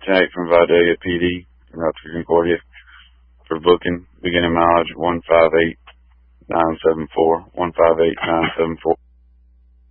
10-8 from Vidalia PD in Rutherford Concordia. For booking, beginning mileage 158974, 158974.